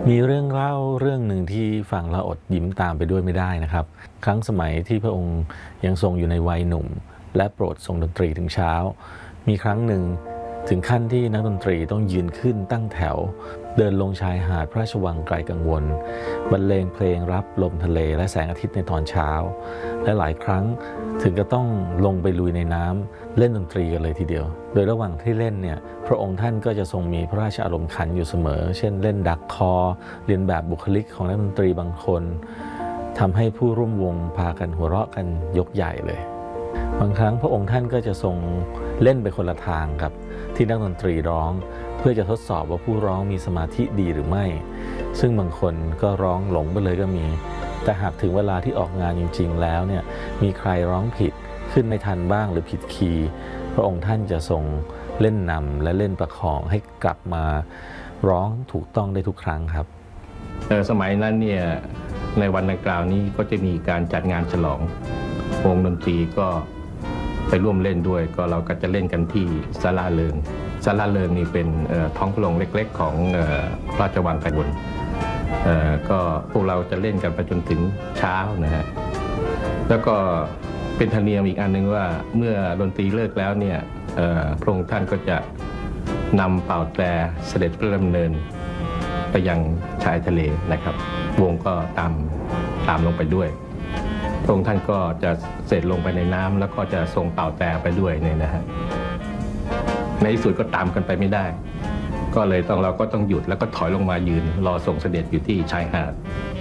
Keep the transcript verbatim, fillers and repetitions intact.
มีเรื่องเล่าเรื่องหนึ่งที่ฟังแล้วอดยิ้มตามไปด้วยไม่ได้นะครับครั้งสมัยที่พระองค์ยังทรงอยู่ในวัยหนุ่มและโปรดทรงดนตรีถึงเช้ามีครั้งหนึ่งถึงขั้นที่นักดนตรีต้องยืนขึ้นตั้งแถวเดินลงชายหาดพระราชวังไกลกังวลบรรเลงเพลงรับลมทะเลและแสงอาทิตย์ในตอนเช้าและหลายครั้งถึงก็ต้องลงไปลุยในน้ำเล่นดนตรีกันเลยทีเดียวโดยระหว่างที่เล่นเนี่ยพระองค์ท่านก็จะทรงมีพระราชอารมณ์ขันอยู่เสมอเช่นเล่นดักคอเรียนแบบบุคลิกของนักดนตรีบางคนทำให้ผู้ร่วมวงพากันหัวเราะกันยกใหญ่เลยบางครั้งพระองค์ท่านก็จะทรงเล่นไปคนละทางกับที่นักดนตรีร้องเพื่อจะทดสอบว่าผู้ร้องมีสมาธิดีหรือไม่ซึ่งบางคนก็ร้องหลงไปเลยก็มีแต่หากถึงเวลาที่ออกงานจริงๆแล้วเนี่ยมีใครร้องผิดขึ้นไม่ทันบ้างหรือผิดคีย์พระองค์ท่านจะทรงเล่นนำและเล่นประคองให้กลับมาร้องถูกต้องได้ทุกครั้งครับสมัยนั้นเนี่ยในวันดังกล่าวนี้ก็จะมีการจัดงานฉลองวงดนตรีก็ไปร่วมเล่นด้วยก็เราก็จะเล่นกันที่ศาลาเริงศาลาเริงนี่เป็นท้องพระโรงเล็กๆของพระราชวังไกลกังวลก็พวกเราจะเล่นกันไปจนถึงเช้านะฮะแล้วก็เป็นธรรมเนียมอีกอันหนึ่งว่าเมื่อดนตรีเลิกแล้วเนี่ยพระองค์ท่านก็จะนำเป่าแตรเสด็จพระดำเนินไปยังชายทะเลนะครับวงก็ตามตามลงไปด้วยพระองค์ท่านก็จะเสร็จลงไปในน้ำแล้วก็จะทรงเป่าแตรไปด้วยเนี่ยนะฮะในที่สุดก็ตามกันไปไม่ได้ก็เลยต้องเราก็ต้องหยุดแล้วก็ถอยลงมายืนรอส่งเสด็จอยู่ที่ชายหาด